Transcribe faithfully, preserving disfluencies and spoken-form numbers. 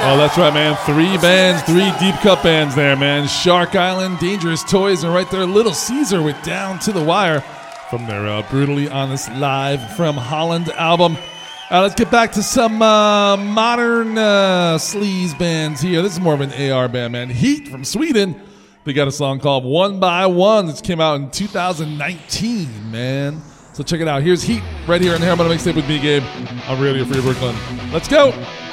Oh, that's right, man. Three bands, three deep cut bands there, man. Shark Island, Dangerous Toys, and right there, Little Caesar with Down to the Wire from their uh, Brutally Honest Live from Holland album. Uh, let's get back to some uh, modern uh, sleaze bands here. This is more of an A R band, man. Heat from Sweden. They got a song called One by One. This came out in two thousand nineteen, man. So check it out. Here's Heat right here on the Hair Metal Mixtape with me, Gabe, on Radio Free Brooklyn. Let's go.